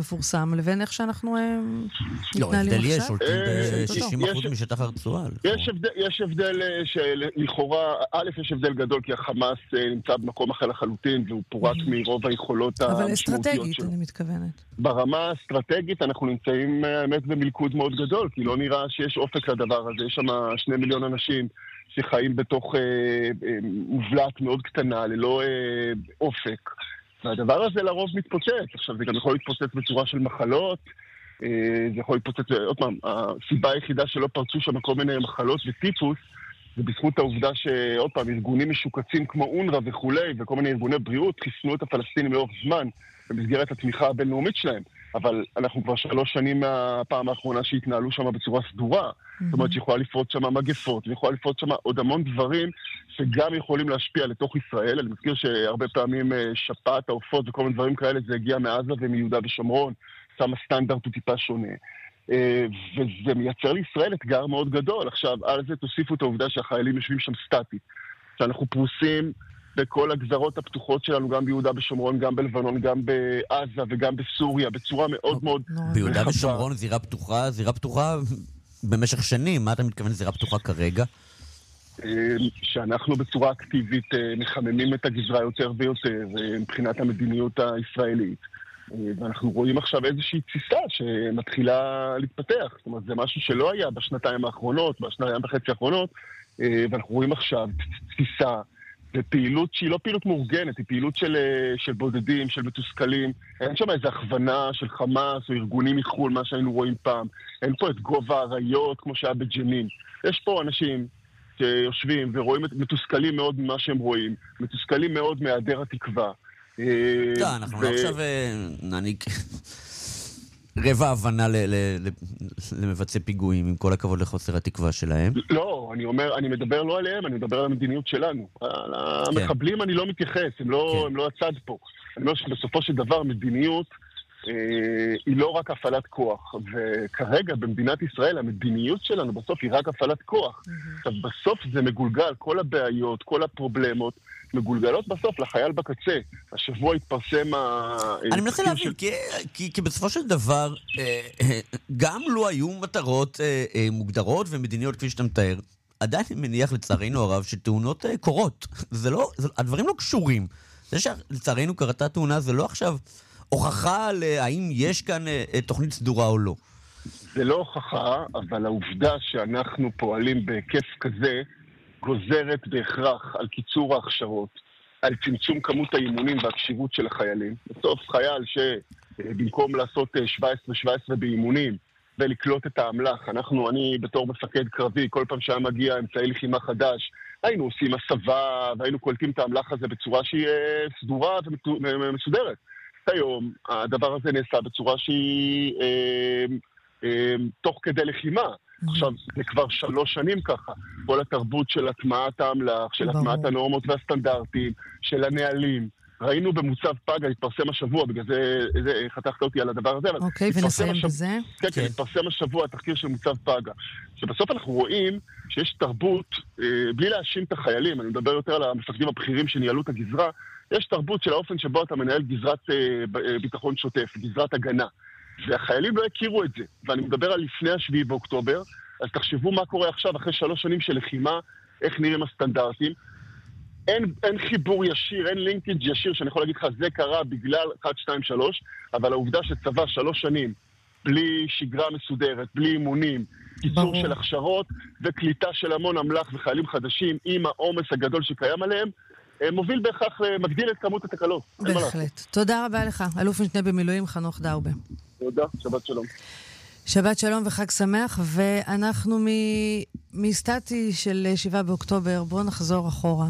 מפורסם, לבין איך שאנחנו לא, מתנהלים הבדל יש, עכשיו? שולטים ב-60% משטח הרצועה. יש הבדל שלכאורה, א', יש הבדל גדול, כי החמאס נמצא במקום אחר לחלוטין, והוא פורט מרוב היכולות אבל המשמעותיות אסטרטגית, שלו. אני מתכוונת. ברמה האסטרטגית אנחנו נמצאים האמת במלכוד מאוד גדול, כי לא נראה שיש אופק לדבר הזה. יש שם 2 מיליון אנשים שחיים בתוך מובלעת מאוד קטנה, ללא אופק. והדבר הזה לרוב מתפוצץ. עכשיו, זה גם יכול להתפוצץ בצורה של מחלות, זה יכול להתפוצץ, עוד פעם, הסיבה היחידה שלא פרצו שם כל מיני מחלות וטיפוס, זה בזכות העובדה שעוד פעם, ארגונים משוקצים כמו אונר"א וכולי, וכל מיני ארגוני בריאות, חיסנו את הפלסטינים לאורך זמן, במסגרת התמיכה הבינלאומית שלהם. אבל אנחנו כבר 3 שנים מהפעם האחרונה שהתנהלו שם בצורה סדורה. זאת אומרת שיכולה לפרוץ שם מגפות, ויכולה לפרוץ שם עוד המון דברים שגם יכולים להשפיע לתוך ישראל. אני מזכיר שהרבה פעמים שפעת, העופות וכל מיני דברים כאלה, זה הגיע מעזה ומיהודה ושומרון, שם הסטנדרט הוא טיפה שונה. וזה מייצר לישראל אתגר מאוד גדול. עכשיו, על זה תוסיפו את העובדה שהחיילים יושבים שם סטטית. שאנחנו פרוסים בכל הגזרות הפתוחות שלנו, גם ביהודה ושומרון, גם בלבנון, גם בעזה וגם בסוריה, בצורה מאוד מאוד רחבה. ביהודה ושומרון זירה פתוחה במשך שנים. מה אתה מתכוון זירה פתוחה כרגע? שאנחנו בצורה אקטיבית מחממים את הגזרה יותר ויותר מבחינת המדיניות הישראלית. ואנחנו רואים עכשיו איזושהי תסיסה שמתחילה להתפתח. זאת אומרת, זה משהו שלא היה בשנתיים האחרונות, בשנתיים וחצי האחרונות, ואנחנו רואים עכשיו תסיסה, ופעילות שהיא לא פעילות מאורגנת, היא פעילות של בודדים, של מתוסכלים. אין שם איזו הכוונה של חמאס או ארגונים מחול, מה שהיינו רואים פעם. אין פה את גובה האריות כמו שהיה בג'נין. יש פה אנשים שיושבים ורואים מתוסכלים מאוד ממה שהם רואים, מתוסכלים מאוד מהיעדר התקווה. לא, אנחנו לא עכשיו נעניק רבע הבנה למבצעי פיגועים, עם כל הכבוד לחוסר התקווה שלהם. לא, אני מדבר לא עליהם, אני מדבר על המדיניות שלנו. על המחבלים אני לא מתייחס, הם לא הצד פה. אני אומר שבסופו של דבר מדיניות היא לא רק הפעלת כוח, וכרגע במדינת ישראל המדיניות שלנו בסוף היא רק הפעלת כוח. עכשיו בסוף זה מגולגל, כל הבעיות, כל הפרובלמות, מגולגלות בסוף לחייל בקצה. השבוע התפרסם אני מנסה להבין, כי בסופו של דבר, גם לא היו מטרות מוגדרות ומדיניות כפי שאתה מתאר, עדיין מניח לצערנו הרב שתאונות קורות. הדברים לא קשורים. זה שלצערנו קרתה תאונה, זה לא עכשיו הוכחה האם יש כאן תוכנית סדורה או לא. זה לא הוכחה, אבל העובדה שאנחנו פועלים בהיקף כזה, גוזרת בהכרח על קיצור ההכשרות, על צמצום כמות האימונים והקשיבות של החיילים. בסוף חייל שבמקום לעשות 17 באימונים ולקלוט את האמל"ח, אני בתור מפקד קרבי, כל פעם שהיה מגיע אמצעי לחימה חדש, היינו עושים הסבה והיינו קולטים את האמל"ח הזה בצורה שהיא סדורה ומסודרת. היום הדבר הזה נעשה בצורה שהיא תוך כדי לחימה. עכשיו, זה כבר 3 שנים ככה. כל התרבות של הטמעת האמל"ח, של הטמעת הנורמות והסטנדרטים, של הנהלים. ראינו במוצב פגה, התפרסם השבוע, בגלל זה חתכת אותי על הדבר הזה. אוקיי, ונסיים בזה. כן, התפרסם השבוע התחקיר של מוצב פגה. שבסוף אנחנו רואים שיש תרבות, בלי להאשים את החיילים, אני מדבר יותר על המפקדים הבכירים שניהלו את הגזרה, יש תרבות של האופן שבו אתה מנהל גזרת ביטחון שוטף, גזרת הגנה. והחיילים לא הכירו את זה, ואני מדבר על לפני 7 באוקטובר, אז תחשבו מה קורה עכשיו, אחרי 3 שנים של לחימה, איך נראים הסטנדרטים. אין חיבור ישיר, אין לינקג' ישיר, שאני יכול להגיד לך, זה קרה בגלל 1, 2, 3, אבל העובדה שצבא 3 שנים, בלי שגרה מסודרת, בלי אימונים, קיצור של הכשרות, וקליטה של המון אמל"ח וחיילים חדשים, עם העומס הגדול שקיים עליהם, מוביל בהכרח, מגדיל את כמות התקלות. בהחלט. תודה רבה לך, אלוף משנה במילואים חנוך דרבה. תודה, שבת שלום. שבת שלום וחג שמח, ואנחנו מסטטי של 7 באוקטובר, בואו נחזור אחורה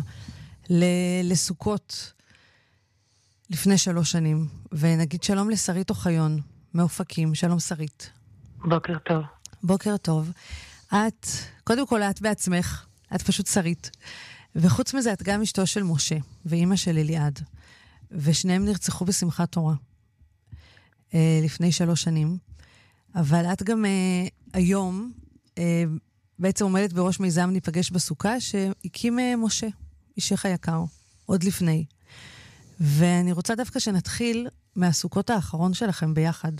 לסוכות לפני 3 שנים, ונגיד שלום לשרית אוחיון, מאופקים. שלום שרית. בוקר טוב. בוקר טוב. קודם כל את בעצמך, את פשוט שרית. וחוץ מזה, את גם אשתו של משה, ואימא של אליעד, ושניהם נרצחו בשמחת תורה, לפני 3 שנים, אבל את גם היום, בעצם עומדת בראש מיזם ניפגש בסוכה, שהקים משה, אישך היקר, עוד לפני. ואני רוצה דווקא שנתחיל מהסוכות האחרון שלכם ביחד,